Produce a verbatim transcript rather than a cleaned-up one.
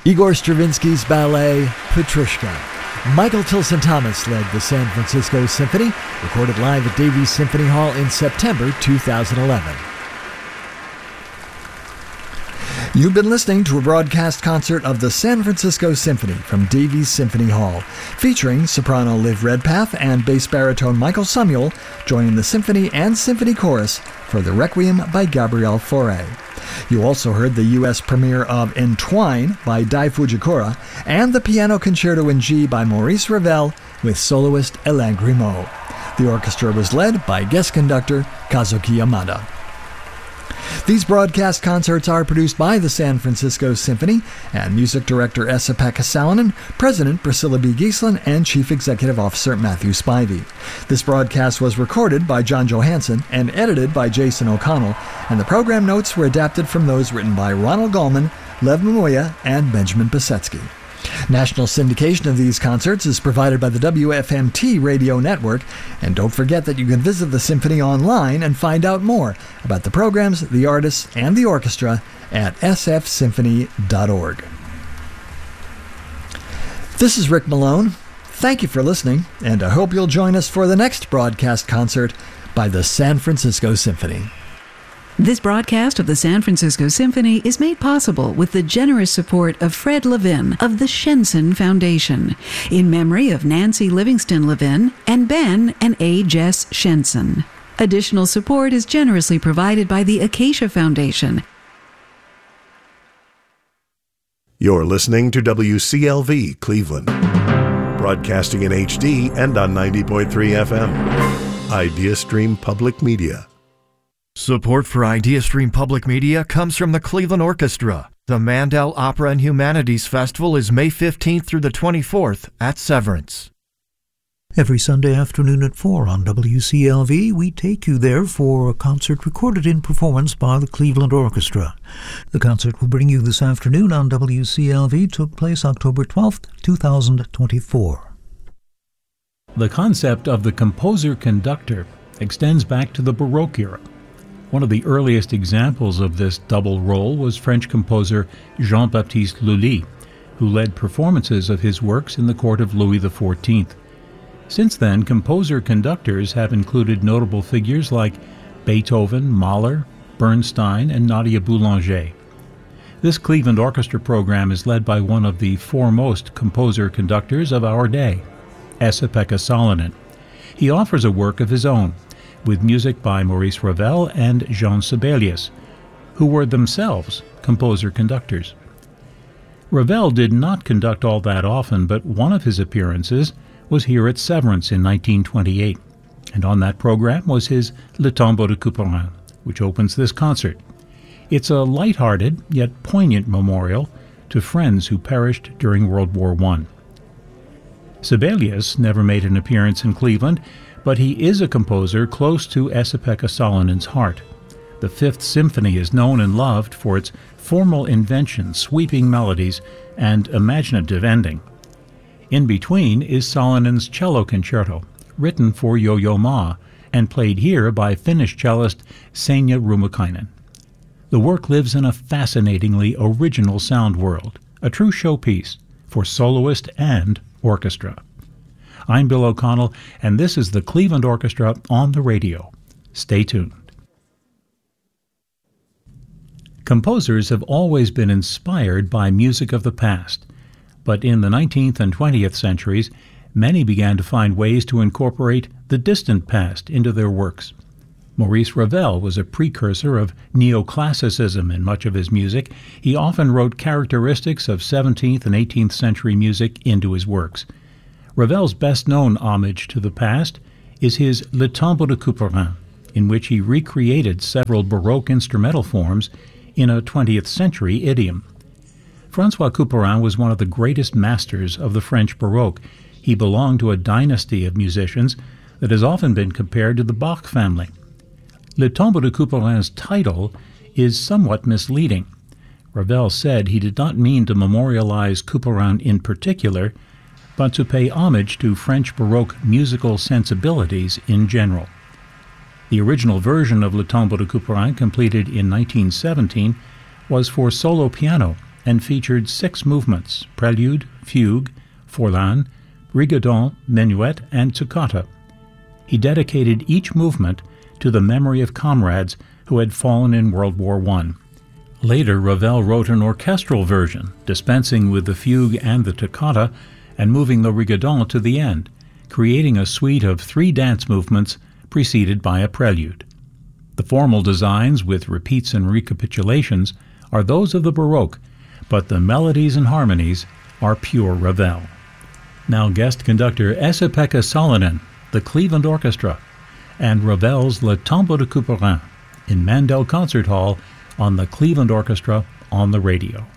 Igor Stravinsky's ballet, Petrushka. Michael Tilson Thomas led the San Francisco Symphony, recorded live at Davies Symphony Hall in September two thousand eleven. You've been listening to a broadcast concert of the San Francisco Symphony from Davies Symphony Hall, featuring soprano Liv Redpath and bass baritone Michael Samuel joining the symphony and symphony chorus for the Requiem by Gabriel Fauré. You also heard the U S premiere of Entwine by Dai Fujikura and the Piano Concerto in G by Maurice Ravel with soloist Alain Grimaud. The orchestra was led by guest conductor Kazuki Yamada. These broadcast concerts are produced by the San Francisco Symphony and music director Esa-Pekka Salonen, president Priscilla B. Giesland, and chief executive officer Matthew Spivey. This broadcast was recorded by John Johansson and edited by Jason O'Connell, and the program notes were adapted from those written by Ronald Gallman, Lev Momoya, and Benjamin Pisetsky. National syndication of these concerts is provided by the W F M T radio network, and don't forget that you can visit the Symphony online and find out more about the programs, the artists, and the orchestra at s f symphony dot org. This is Rick Malone. Thank you for listening, and I hope you'll join us for the next broadcast concert by the San Francisco Symphony. This broadcast of the San Francisco Symphony is made possible with the generous support of Fred Levin of the Shenson Foundation, in memory of Nancy Livingston Levin and Ben and A. Jess Shenson. Additional support is generously provided by the Acacia Foundation. You're listening to W C L V Cleveland, broadcasting in H D and on ninety point three F M. IdeaStream Public Media. Support for IdeaStream Public Media comes from the Cleveland Orchestra. The Mandel Opera and Humanities Festival is May fifteenth through the twenty-fourth at Severance. Every Sunday afternoon at four on W C L V, we take you there for a concert recorded in performance by the Cleveland Orchestra. The concert we'll bring you this afternoon on W C L V took place October twelfth, two thousand twenty-four. The concept of the composer-conductor extends back to the Baroque era. One of the earliest examples of this double role was French composer Jean-Baptiste Lully, who led performances of his works in the court of Louis the fourteenth. Since then, composer-conductors have included notable figures like Beethoven, Mahler, Bernstein, and Nadia Boulanger. This Cleveland Orchestra program is led by one of the foremost composer-conductors of our day, Esa-Pekka Salonen. He offers a work of his own, with music by Maurice Ravel and Jean Sibelius, who were themselves composer-conductors. Ravel did not conduct all that often, but one of his appearances was here at Severance in nineteen twenty-eight, and on that program was his Le Tombeau de Couperin, which opens this concert. It's a light-hearted yet poignant memorial to friends who perished during World War One. Sibelius never made an appearance in Cleveland, but he is a composer close to Esa-Pekka Salonen's heart. The Fifth Symphony is known and loved for its formal invention, sweeping melodies, and imaginative ending. In between is Salonen's Cello Concerto, written for Yo-Yo Ma, and played here by Finnish cellist Seija Rummukainen. The work lives in a fascinatingly original sound world, a true showpiece for soloist and orchestra. I'm Bill O'Connell, and this is the Cleveland Orchestra on the radio. Stay tuned. Composers have always been inspired by music of the past, but in the nineteenth and twentieth centuries, many began to find ways to incorporate the distant past into their works. Maurice Ravel was a precursor of neoclassicism in much of his music. He often wrote characteristics of seventeenth and eighteenth century music into his works. Ravel's best-known homage to the past is his Le Tombeau de Couperin, in which he recreated several Baroque instrumental forms in a twentieth century idiom. François Couperin was one of the greatest masters of the French Baroque. He belonged to a dynasty of musicians that has often been compared to the Bach family. Le Tombeau de Couperin's title is somewhat misleading. Ravel said he did not mean to memorialize Couperin in particular, but to pay homage to French Baroque musical sensibilities in general. The original version of Le Tombeau de Couperin, completed in nineteen seventeen, was for solo piano and featured six movements: prelude, fugue, forlan, rigodon, minuet, and toccata. He dedicated each movement to the memory of comrades who had fallen in World War One. Later, Ravel wrote an orchestral version, dispensing with the fugue and the toccata and moving the rigodon to the end, creating a suite of three dance movements preceded by a prelude. The formal designs, with repeats and recapitulations, are those of the Baroque, but the melodies and harmonies are pure Ravel. Now guest conductor Esa-Pekka Salonen, the Cleveland Orchestra, and Ravel's Le Tombeau de Couperin in Mandel Concert Hall on the Cleveland Orchestra on the radio.